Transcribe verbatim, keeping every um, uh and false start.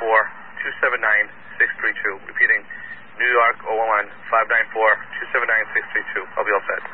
four, two seven nine, six three two. Repeating, New York, oh one one, five nine four, two seven nine, six three two. I'll be all set.